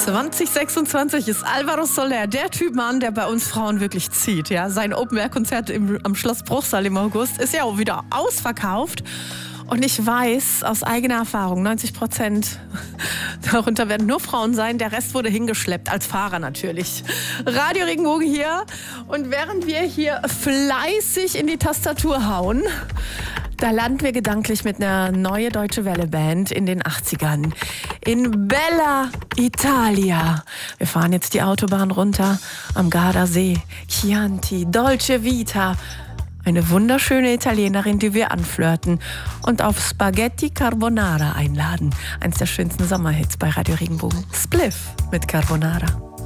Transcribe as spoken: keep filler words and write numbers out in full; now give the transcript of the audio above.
zwanzig sechsundzwanzig ist Alvaro Soler der Typ Mann, der bei uns Frauen wirklich zieht. Ja? Sein Open-Air-Konzert im, am Schloss Bruchsal im August ist ja auch wieder ausverkauft. Und ich weiß aus eigener Erfahrung, neunzig Prozent darunter werden nur Frauen sein. Der Rest wurde hingeschleppt, als Fahrer natürlich. Radio Regenbogen hier. Und während wir hier fleißig in die Tastatur hauen, da landen wir gedanklich mit einer neuen Deutsche Welle-Band in den achtzigern. In Bella Italia. Wir fahren jetzt die Autobahn runter am Gardasee. Chianti, Dolce Vita. Eine wunderschöne Italienerin, die wir anflirten und auf Spaghetti Carbonara einladen. Eins der schönsten Sommerhits bei Radio Regenbogen. Spliff mit Carbonara.